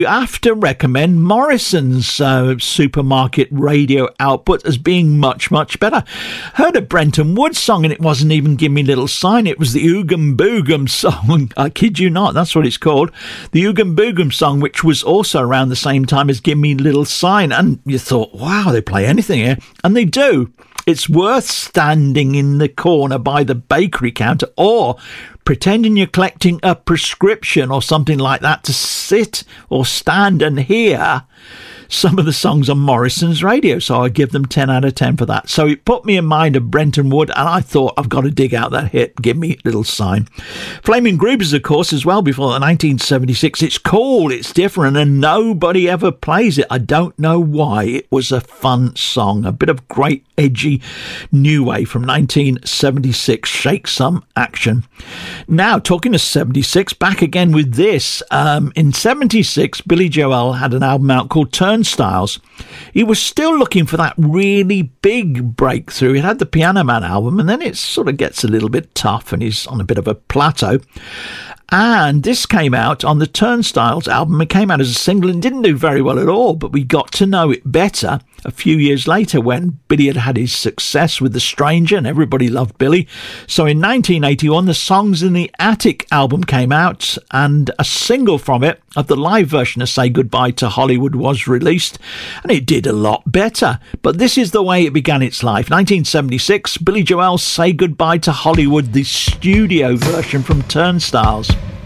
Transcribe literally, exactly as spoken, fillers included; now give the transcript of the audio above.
You have to recommend Morrison's uh, supermarket radio output as being much, much better. Heard a Brenton Woods song and it wasn't even Give Me Little Sign. It was the Oogum Boogum song. I kid you not, that's what it's called. The Oogum Boogum song, which was also around the same time as Give Me Little Sign. And you thought, wow, they play anything here. And they do. It's worth standing in the corner by the bakery counter or pretending you're collecting a prescription or something like that to sit or stand and hear some of the songs on Morrison's radio. So I give them ten out of ten for that. So it put me in mind of Brenton Wood, and I thought, I've got to dig out that hit, Give Me a Little Sign. Flaming Groovers, of course, as well, before the nineteen seventy-six. It's cool, it's different, and nobody ever plays it. I don't know why. It was a fun song, a bit of great edgy new wave from nineteen seventy-six. Shake some action. Now, talking to seventy-six, back again with this. Um, in seventy-six, Billy Joel had an album out called Turnstiles. He was still looking for that really big breakthrough. He had the Piano Man album, and then it sort of gets a little bit tough, and he's on a bit of a plateau. And this came out on the Turnstiles album. It came out as a single and didn't do very well at all, but we got to know it better a few years later when Billy had had his success with The Stranger and everybody loved Billy. So in nineteen eighty-one, the Songs in the Attic album came out, and a single from it of the live version of Say Goodbye to Hollywood was released, and it did a lot better. But this is the way it began its life. nineteen seventy-six, Billy Joel's Say Goodbye to Hollywood, the studio version from Turnstiles.